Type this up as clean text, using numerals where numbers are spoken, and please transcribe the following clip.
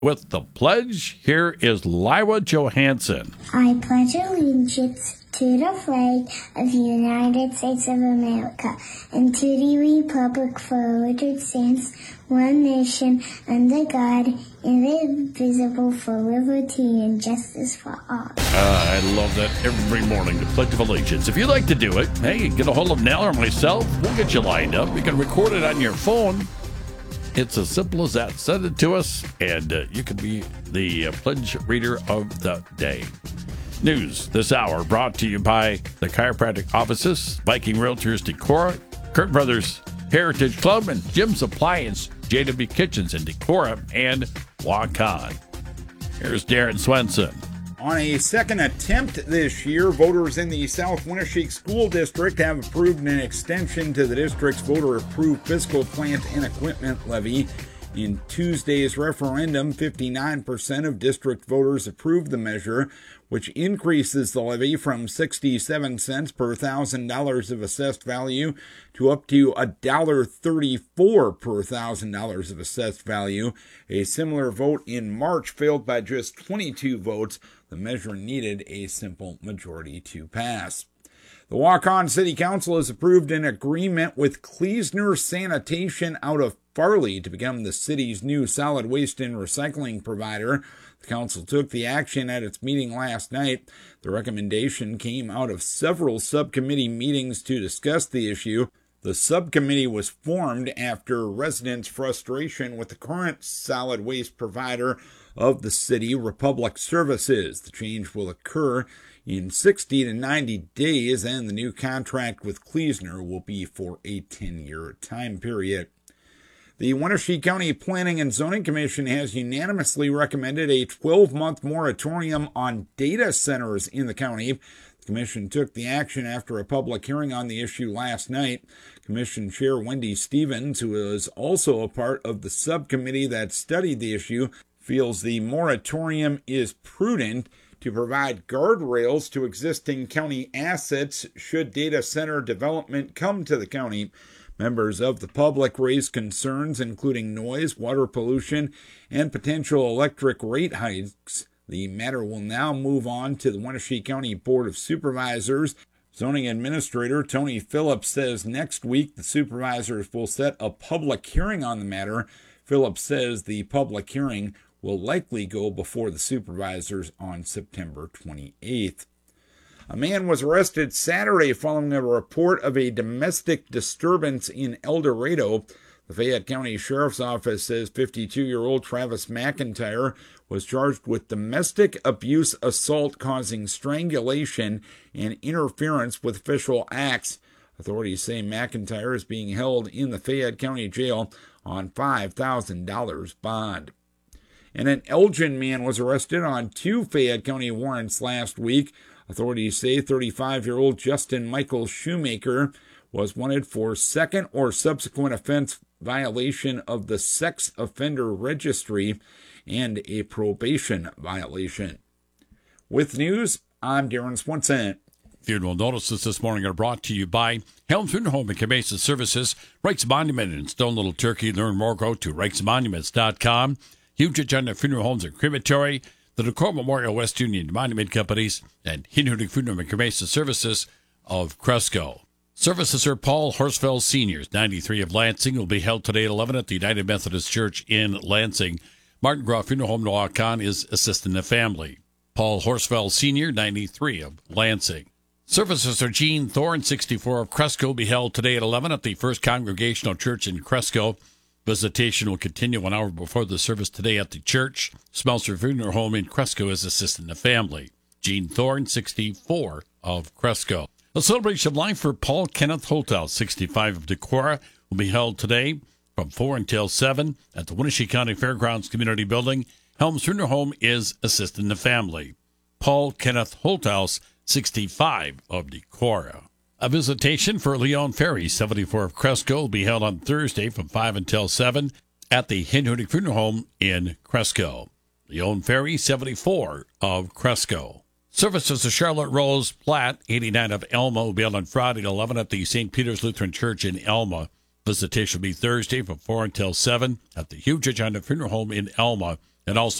With the pledge, here is Lywa Johansson. I pledge allegiance to the flag of the United States of America and to the republic for which it stands, one nation, under God, indivisible, for liberty and justice for all. I love that every morning, the Pledge of Allegiance. If you'd like to do it, hey, get a hold of Nell or myself. We'll get you lined up. You can record it on your phone. It's as simple as that. Send it to us, and you can be the pledge reader of the day. News this hour brought to you by the Chiropractic Offices, Viking Realtors Decorah, Kurt Brothers Heritage Club, and Jim's Appliance, JW Kitchens in Decorah, and Waukon. Here's Darren Swenson. On a second attempt this year, voters in the South Winneshiek School District have approved an extension to the district's voter-approved fiscal plant and equipment levy. In Tuesday's referendum, 59% of district voters approved the measure, which increases the levy from 67 cents per $1,000 of assessed value to up to $1.34 per $1,000 of assessed value. A similar vote in March failed by just 22 votes. The measure needed a simple majority to pass. The Waukon City Council has approved an agreement with Kleesner Sanitation out of Farley to become the city's new solid waste and recycling provider. The council took the action at its meeting last night. The recommendation came out of several subcommittee meetings to discuss the issue. The subcommittee was formed after residents' frustration with the current solid waste provider of the city, Republic Services. The change will occur in 60 to 90 days, and the new contract with Kleesner will be for a 10-year time period. The Wenatchee County Planning and Zoning Commission has unanimously recommended a 12-month moratorium on data centers in the county. The commission took the action after a public hearing on the issue last night. Commission Chair Wendy Stevens, who is also a part of the subcommittee that studied the issue, feels the moratorium is prudent to provide guardrails to existing county assets should data center development come to the county. Members of the public raised concerns including noise, water pollution, and potential electric rate hikes. The matter will now move on to the Wenatchee County Board of Supervisors. Zoning Administrator Tony Phillips says next week the supervisors will set a public hearing on the matter. Phillips says the public hearing will likely go before the supervisors on September 28th. A man was arrested Saturday following a report of a domestic disturbance in El Dorado. The Fayette County Sheriff's Office says 52-year-old Travis McIntyre was charged with domestic abuse assault causing strangulation and interference with official acts. Authorities say McIntyre is being held in the Fayette County Jail on $5,000 bond. And an Elgin man was arrested on 2 Fayette County warrants last week. Authorities say 35-year-old Justin Michael Shoemaker was wanted for second or subsequent offense violation of the sex offender registry and a probation violation. With news, I'm Darren Swenson. Funeral notices this morning are brought to you by Helms Funeral Home and Cremation Services, Reich's Monument in Stone Little Turkey. Learn more, go to reichsmonuments.com. Huge Agenda Funeral Homes and Crematory, the Decorah Memorial West Union Monument Companies, and Hinhudik Funeral and Cremation Services of Cresco. Services are Paul Horsfeld Sr., 93 of Lansing, will be held today at 11 at the United Methodist Church in Lansing. Martin Groff Funeral Home in Waukon is assisting the family. Paul Horsfeld Sr., 93 of Lansing. Services are Gene Thorne, 64 of Cresco, will be held today at 11 at the First Congregational Church in Cresco. Visitation will continue 1 hour before the service today at the church. Smelser Funeral Home in Cresco is assisting the family. Gene Thorne, 64 of Cresco. A celebration of life for Paul Kenneth Holthouse, 65 of Decorah, will be held today from 4 until 7 at the Wenatchee County Fairgrounds Community Building. Helms Funeral Home is assisting the family. Paul Kenneth Holthouse, 65 of Decorah. A visitation for Leon Ferry, 74 of Cresco, will be held on Thursday from 5 until 7 at the Hinhudik Funeral Home in Cresco. Leon Ferry, 74 of Cresco. Services of Charlotte Rose Platt, 89 of Elma, will be held on Friday at 11 at the St. Peter's Lutheran Church in Elma. Visitation will be Thursday from 4 until 7 at the Huge Agenda Funeral Home in Elma. And also